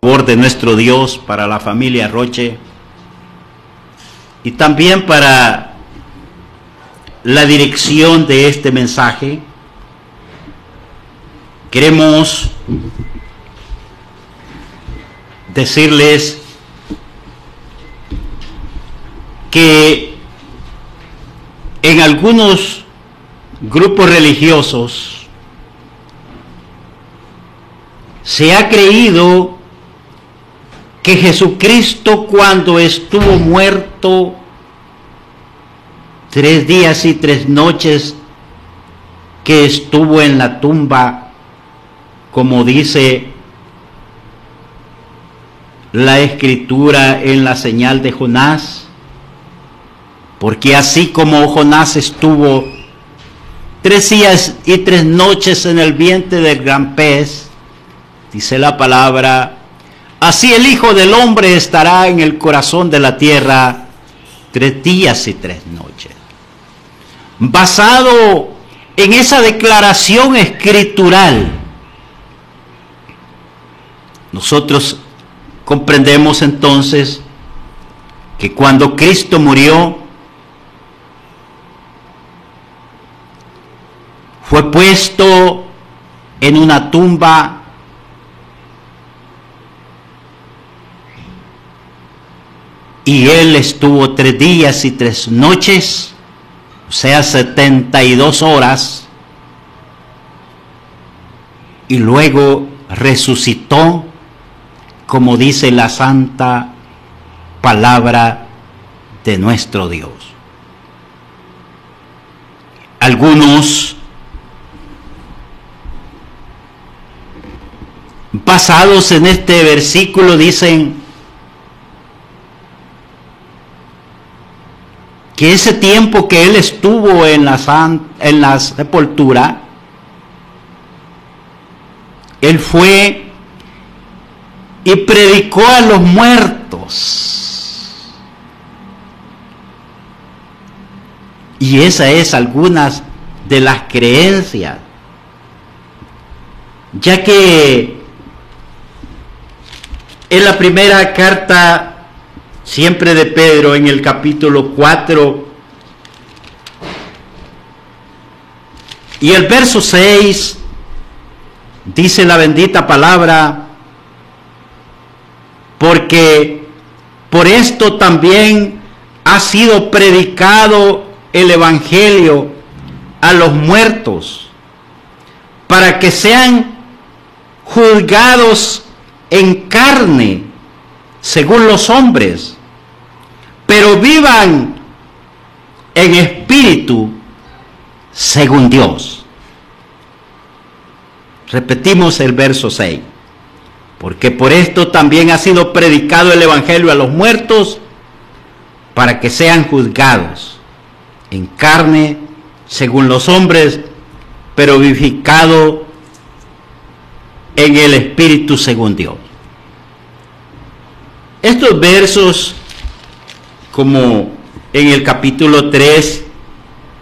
De nuestro Dios, para la familia Roche y también para la dirección de este mensaje. Queremos decirles que en algunos grupos religiosos se ha creído que Jesucristo, cuando estuvo muerto 3 días y 3 noches, que estuvo en la tumba, como dice la Escritura en la señal de Jonás, porque así como Jonás estuvo 3 días y 3 noches en el vientre del gran pez, dice la palabra, así el Hijo del Hombre estará en el corazón de la tierra 3 días y 3 noches. Basado en esa declaración escritural, nosotros comprendemos entonces que cuando Cristo murió, fue puesto en una tumba y él estuvo 3 días y 3 noches, o sea 72 horas, y luego resucitó, como dice la santa palabra de nuestro Dios. Algunos, basados en este versículo, dicen que ese tiempo que él estuvo en la sepultura, él fue y predicó a los muertos. Y esa es algunas de las creencias, ya que en la primera carta siempre de Pedro, en el capítulo 4 y el verso 6, dice la bendita palabra, porque por esto también ha sido predicado el evangelio a los muertos, para que sean juzgados en carne según los hombres, pero vivan en espíritu según Dios. Repetimos el verso 6. Porque por esto también ha sido predicado el evangelio a los muertos, para que sean juzgados en carne según los hombres, pero vivificado en el espíritu según Dios. Estos versos, como en el capítulo 3